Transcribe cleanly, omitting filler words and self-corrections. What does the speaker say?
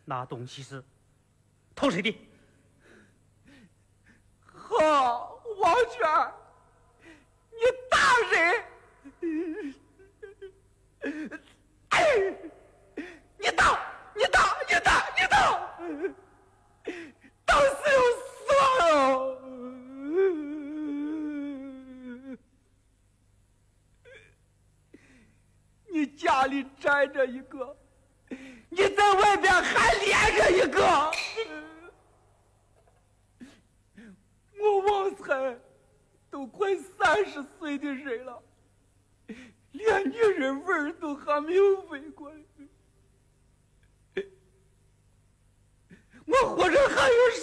那东西是偷谁的？ 好，王娟，你打人！哎，你打！打死就算了。你家里站着一个，你在外边还连着一个。我王才都快30岁的人了，连女人味儿都还没有闻过。我活着还有